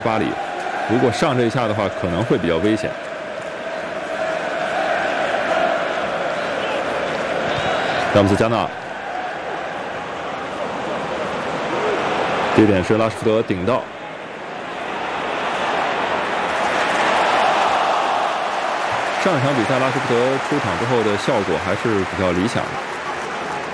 巴里，如果上这一下的话，可能会比较危险。詹姆斯·加纳，这点是拉什福德顶到。上一场比赛拉什福德出场之后的效果还是比较理想的。